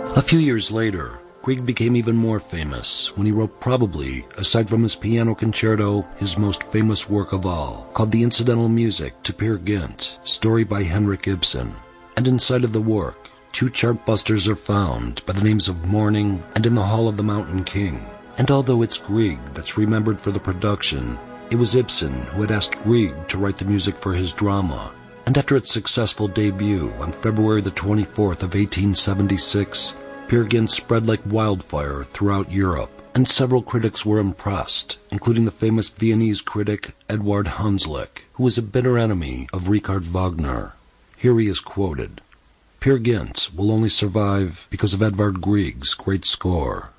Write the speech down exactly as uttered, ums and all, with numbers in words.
A few years later, Grieg became even more famous when he wrote probably, aside from his piano concerto, his most famous work of all, called the Incidental Music to Peer Gynt, story by Henrik Ibsen. And inside of the work, two chartbusters are found by the names of Morning and In the Hall of the Mountain King. And although it's Grieg that's remembered for the production, it was Ibsen who had asked Grieg to write the music for his drama. And after its successful debut on February the twenty-fourth of eighteen seventy-six, Peer Gynt spread like wildfire throughout Europe, and several critics were impressed, including the famous Viennese critic Eduard Hanslick, who was a bitter enemy of Richard Wagner. Here he is quoted, "Peer Gynt will only survive because of Edvard Grieg's great score."